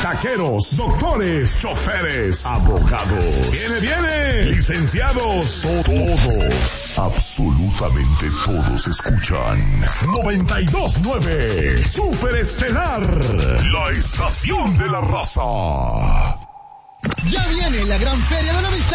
taqueros, doctores, choferes, abogados. Viene, licenciados, todos, absolutamente todos escuchan 92.9 Super Estelar, la estación de la raza. Ya viene la gran feria de la amistad